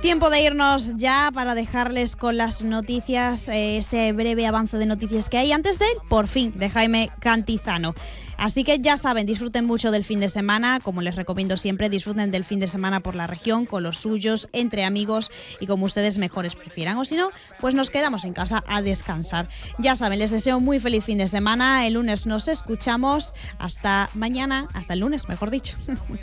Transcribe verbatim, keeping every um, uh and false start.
Tiempo de irnos ya para dejarles con las noticias, eh, este breve avance de noticias que hay antes de, por fin, de Jaime Cantizano. Así que ya saben, disfruten mucho del fin de semana, como les recomiendo siempre, disfruten del fin de semana por la región, con los suyos, entre amigos y como ustedes mejores prefieran. O si no, pues nos quedamos en casa a descansar. Ya saben, les deseo muy feliz fin de semana. El lunes nos escuchamos. Hasta mañana, hasta el lunes, mejor dicho.